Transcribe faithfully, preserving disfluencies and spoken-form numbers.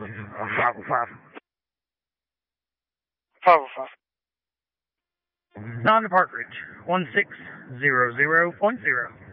five oh five. five oh five. Non-depart reach one six zero zero point zero.